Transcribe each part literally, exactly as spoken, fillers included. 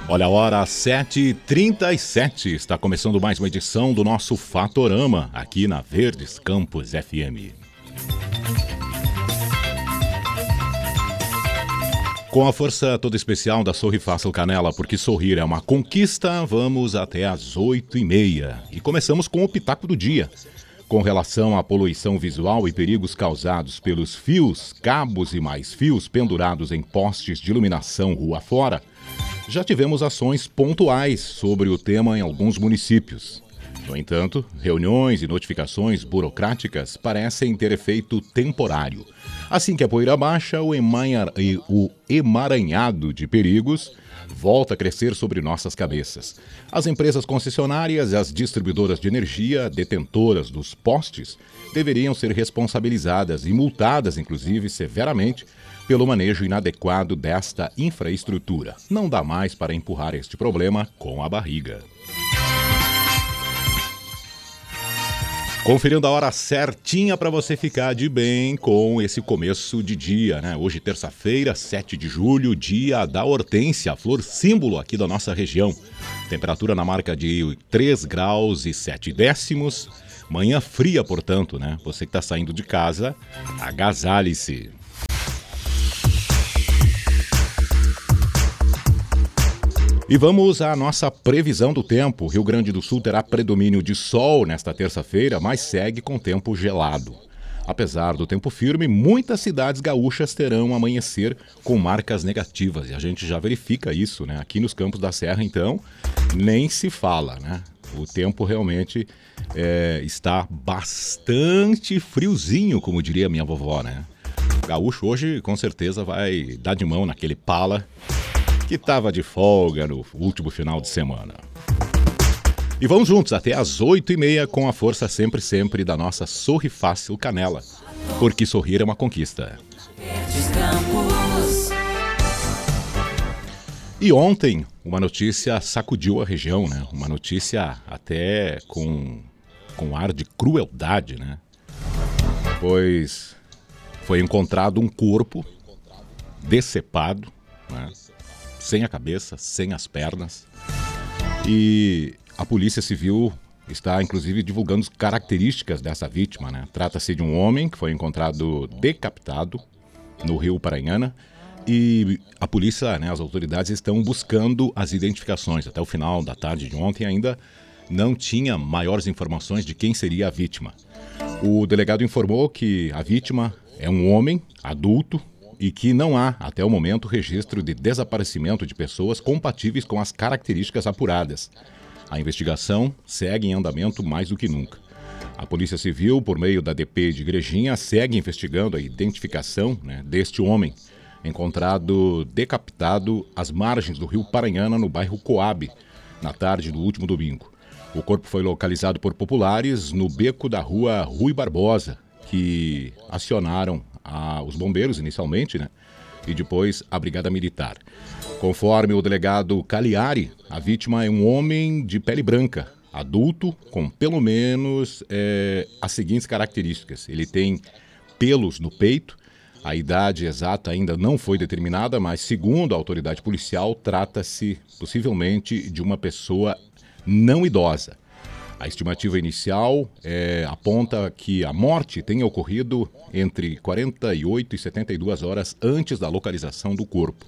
Olha a hora, sete e trinta e sete. Está começando mais uma edição do nosso Fatorama, aqui na Verdes Campos F M. Com a força toda especial da Sorri Fácil Canela, porque sorrir é uma conquista, vamos até às oito e meia. E começamos com o Pitaco do Dia. Com relação à poluição visual e perigos causados pelos fios, cabos e mais fios pendurados em postes de iluminação rua fora, já tivemos ações pontuais sobre o tema em alguns municípios. No entanto, reuniões e notificações burocráticas parecem ter efeito temporário. Assim que a poeira baixa, o, emanha... o emaranhado de perigos volta a crescer sobre nossas cabeças. As empresas concessionárias e as distribuidoras de energia, detentoras dos postes, deveriam ser responsabilizadas e multadas, inclusive, severamente, pelo manejo inadequado desta infraestrutura. Não dá mais para empurrar este problema com a barriga. Conferindo a hora certinha para você ficar de bem com esse começo de dia, né? Hoje, terça-feira, sete de julho, dia da hortência, flor símbolo aqui da nossa região. Temperatura na marca de três graus e sete décimos. Manhã fria, portanto, né? Você que está saindo de casa, agasalhe-se. E vamos à nossa previsão do tempo. Rio Grande do Sul terá predomínio de sol nesta terça-feira, mas segue com tempo gelado. Apesar do tempo firme, muitas cidades gaúchas terão amanhecer com marcas negativas. E a gente já verifica isso, né? Aqui nos Campos da Serra, então, nem se fala, né? O tempo realmente é, está bastante friozinho, como diria minha vovó, né? O gaúcho hoje, com certeza, vai dar de mão naquele pala que estava de folga no último final de semana. E vamos juntos até às oito e meia com a força sempre, sempre da nossa Sorri Fácil Canela. Porque sorrir é uma conquista. E ontem, uma notícia sacudiu a região, né? Uma notícia até com, com ar de crueldade, né? Pois foi encontrado um corpo decepado, né? Sem a cabeça, sem as pernas. E a Polícia Civil está, inclusive, divulgando as características dessa vítima, né? Trata-se de um homem que foi encontrado decapitado no Rio Paranhana. E a polícia, né, as autoridades estão buscando as identificações. Até o final da tarde de ontem ainda não tinha maiores informações de quem seria a vítima. O delegado informou que a vítima é um homem adulto, e que não há, até o momento, registro de desaparecimento de pessoas compatíveis com as características apuradas. A investigação segue em andamento mais do que nunca. A Polícia Civil, por meio da D P de Igrejinha, segue investigando a identificação, né, deste homem, encontrado decapitado às margens do Rio Paranhana, no bairro Coabe, na tarde do último domingo. O corpo foi localizado por populares no beco da rua Rui Barbosa, que acionaram a, os bombeiros inicialmente, né? E depois a Brigada Militar. Conforme o delegado Cagliari, a vítima é um homem de pele branca, adulto, com pelo menos é, as seguintes características. Ele tem pelos no peito, a idade exata ainda não foi determinada, mas segundo a autoridade policial, trata-se possivelmente de uma pessoa não idosa. A estimativa inicial é, aponta que a morte tenha ocorrido entre quarenta e oito e setenta e duas horas antes da localização do corpo.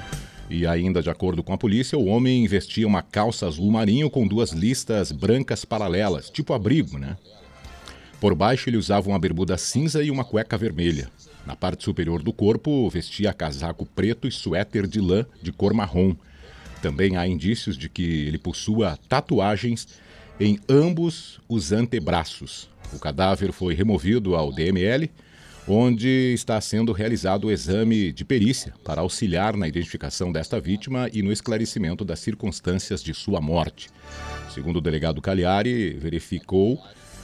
E ainda de acordo com a polícia, o homem vestia uma calça azul marinho com duas listas brancas paralelas, tipo abrigo, né? Por baixo ele usava uma bermuda cinza e uma cueca vermelha. Na parte superior do corpo vestia casaco preto e suéter de lã de cor marrom. Também há indícios de que ele possua tatuagens em ambos os antebraços. O cadáver foi removido ao D M L, onde está sendo realizado o exame de perícia para auxiliar na identificação desta vítima e no esclarecimento das circunstâncias de sua morte. Segundo o delegado Cagliari, verificou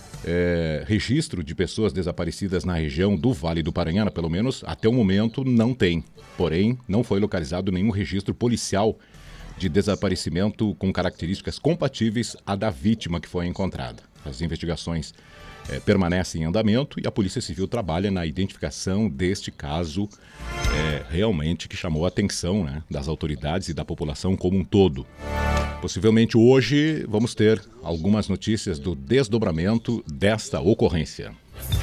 é, registro de pessoas desaparecidas na região do Vale do Paranhana, pelo menos até o momento não tem. Porém, não foi localizado nenhum registro policial de desaparecimento com características compatíveis à da vítima que foi encontrada. As investigações é, permanecem em andamento e a Polícia Civil trabalha na identificação deste caso é, realmente que chamou a atenção, né, das autoridades e da população como um todo. Possivelmente hoje vamos ter algumas notícias do desdobramento desta ocorrência.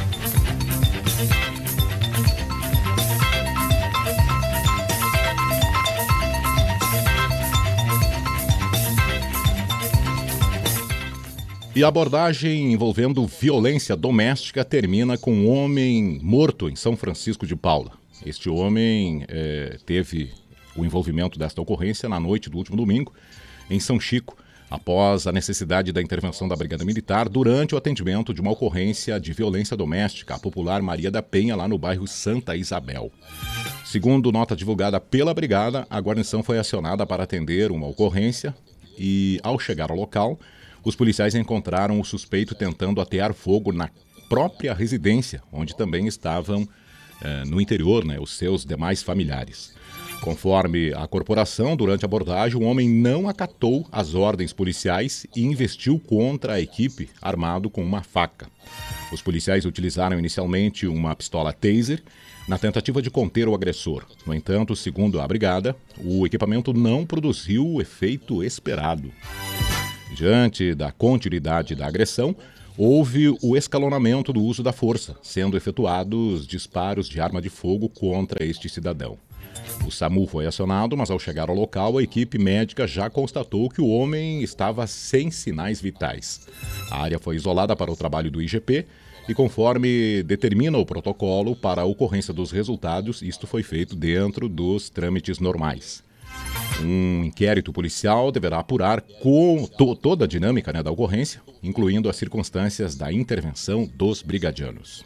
E a abordagem envolvendo violência doméstica termina com um homem morto em São Francisco de Paula. Este homem é, teve o envolvimento desta ocorrência na noite do último domingo em São Chico, após a necessidade da intervenção da Brigada Militar durante o atendimento de uma ocorrência de violência doméstica à popular Maria da Penha, lá no bairro Santa Isabel. Segundo nota divulgada pela Brigada, a guarnição foi acionada para atender uma ocorrência e, ao chegar ao local, os policiais encontraram o suspeito tentando atear fogo na própria residência, onde também estavam eh, no interior, né, os seus demais familiares. Conforme a corporação, durante a abordagem, o homem não acatou as ordens policiais e investiu contra a equipe armado com uma faca. Os policiais utilizaram inicialmente uma pistola taser na tentativa de conter o agressor. No entanto, segundo a brigada, o equipamento não produziu o efeito esperado. Diante da continuidade da agressão, houve o escalonamento do uso da força, sendo efetuados disparos de arma de fogo contra este cidadão. O SAMU foi acionado, mas ao chegar ao local, a equipe médica já constatou que o homem estava sem sinais vitais. A área foi isolada para o trabalho do I G P e, conforme determina o protocolo para a ocorrência dos resultados, isto foi feito dentro dos trâmites normais. Um inquérito policial deverá apurar com to- toda a dinâmica, né, da ocorrência, incluindo as circunstâncias da intervenção dos brigadianos.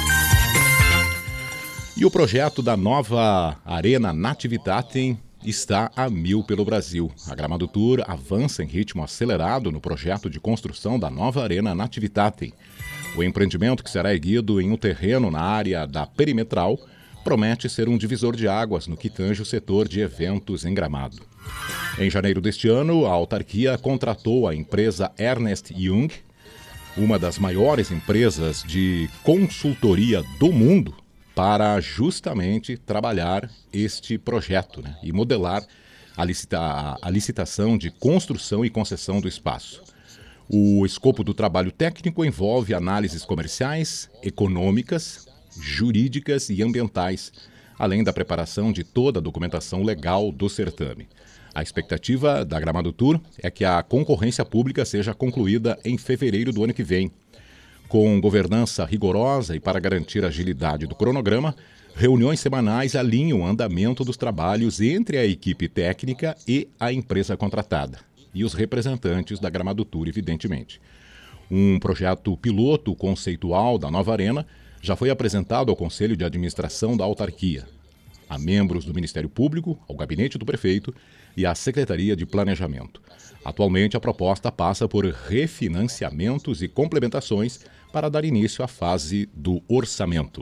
E o projeto da nova Arena Nativitatem está a mil pelo Brasil. A Gramado Tour avança em ritmo acelerado no projeto de construção da nova Arena Nativitatem. O empreendimento, que será erguido em um terreno na área da Perimetral, promete ser um divisor de águas no que tange o setor de eventos em Gramado. Em janeiro deste ano, a autarquia contratou a empresa Ernst Young, uma das maiores empresas de consultoria do mundo, para justamente trabalhar este projeto, né, e modelar a, licita- a licitação de construção e concessão do espaço. O escopo do trabalho técnico envolve análises comerciais, econômicas, jurídicas e ambientais, além da preparação de toda a documentação legal do certame. A expectativa da Gramado Tour é que a concorrência pública seja concluída em fevereiro do ano que vem. Com governança rigorosa e para garantir a agilidade do cronograma, reuniões semanais alinham o andamento dos trabalhos entre a equipe técnica e a empresa contratada, e os representantes da Gramado Tour, evidentemente. Um projeto piloto conceitual da nova arena já foi apresentado ao Conselho de Administração da autarquia, a membros do Ministério Público, ao gabinete do prefeito e à Secretaria de Planejamento. Atualmente, a proposta passa por refinanciamentos e complementações para dar início à fase do orçamento.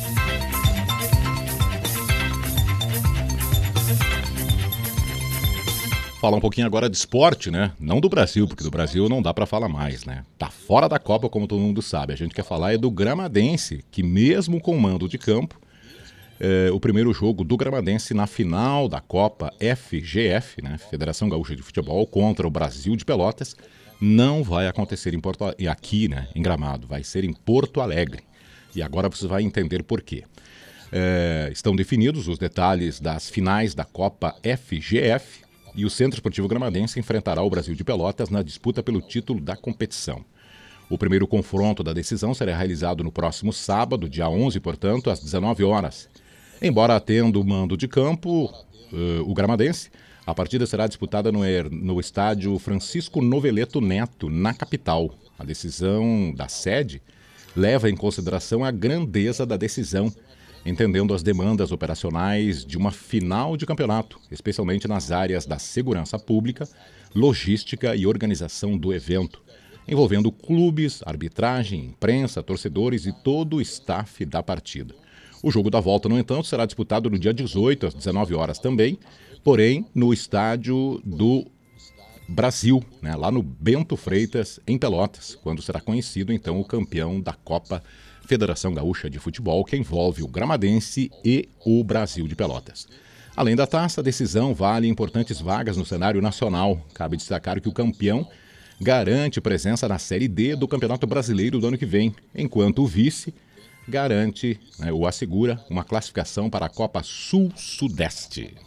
Falar um pouquinho agora de esporte, né? Não do Brasil, porque do Brasil não dá para falar mais, né? Tá fora da Copa, como todo mundo sabe. A gente quer falar é do Gramadense, que mesmo com mando de campo, é, o primeiro jogo do Gramadense na final da Copa F G F, né? Federação Gaúcha de Futebol, contra o Brasil de Pelotas, não vai acontecer em Porto, aqui, né? Em Gramado. Vai ser em Porto Alegre. E agora você vai entender por quê. É, estão definidos os detalhes das finais da Copa F G F, e o Centro Esportivo Gramadense enfrentará o Brasil de Pelotas na disputa pelo título da competição. O primeiro confronto da decisão será realizado no próximo sábado, dia onze, portanto, às dezenove horas. Embora tendo mando de campo, uh, o Gramadense, a partida será disputada no, no estádio Francisco Noveleto Neto, na capital. A decisão da sede leva em consideração a grandeza da decisão, entendendo as demandas operacionais de uma final de campeonato, especialmente nas áreas da segurança pública, logística e organização do evento, envolvendo clubes, arbitragem, imprensa, torcedores e todo o staff da partida. O jogo da volta, no entanto, será disputado no dia dezoito, às dezenove horas também, porém no estádio do Brasil, né, lá no Bento Freitas, em Pelotas, quando será conhecido então o campeão da Copa Federação Gaúcha de Futebol, que envolve o Gramadense e o Brasil de Pelotas. Além da taça, a decisão vale importantes vagas no cenário nacional. Cabe destacar que o campeão garante presença na Série D do Campeonato Brasileiro do ano que vem, enquanto o vice garante, né, ou assegura, uma classificação para a Copa Sul-Sudeste.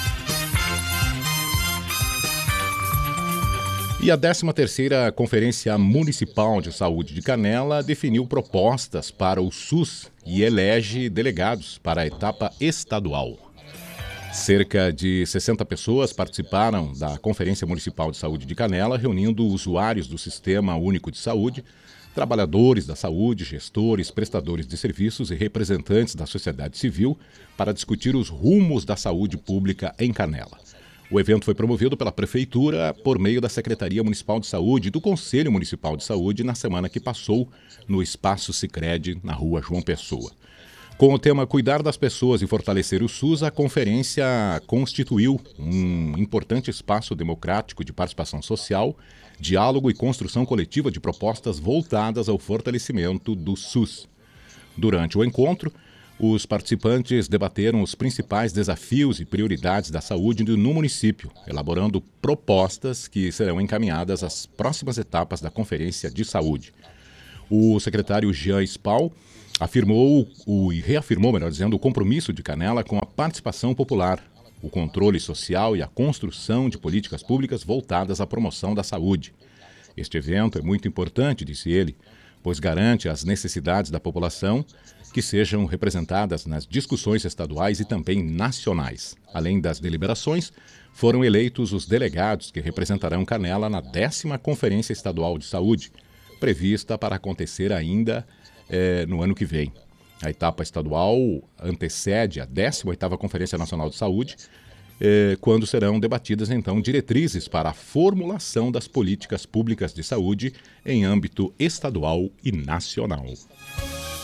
E a décima terceira Conferência Municipal de Saúde de Canela definiu propostas para o SUS e elege delegados para a etapa estadual. Cerca de sessenta pessoas participaram da Conferência Municipal de Saúde de Canela, reunindo usuários do Sistema Único de Saúde, trabalhadores da saúde, gestores, prestadores de serviços e representantes da sociedade civil para discutir os rumos da saúde pública em Canela. O evento foi promovido pela Prefeitura por meio da Secretaria Municipal de Saúde e do Conselho Municipal de Saúde na semana que passou no Espaço Sicredi, na Rua João Pessoa. Com o tema Cuidar das Pessoas e Fortalecer o SUS, a conferência constituiu um importante espaço democrático de participação social, diálogo e construção coletiva de propostas voltadas ao fortalecimento do SUS. Durante o encontro, os participantes debateram os principais desafios e prioridades da saúde no município, elaborando propostas que serão encaminhadas às próximas etapas da Conferência de Saúde. O secretário Jean Spal afirmou o, e reafirmou, melhor dizendo, o compromisso de Canela com a participação popular, o controle social e a construção de políticas públicas voltadas à promoção da saúde. Este evento é muito importante, disse ele, pois garante as necessidades da população que sejam representadas nas discussões estaduais e também nacionais. Além das deliberações, foram eleitos os delegados que representarão Canela na décima Conferência Estadual de Saúde, prevista para acontecer ainda eh, no ano que vem. A etapa estadual antecede a décima oitava Conferência Nacional de Saúde, eh, quando serão debatidas, então, diretrizes para a formulação das políticas públicas de saúde em âmbito estadual e nacional.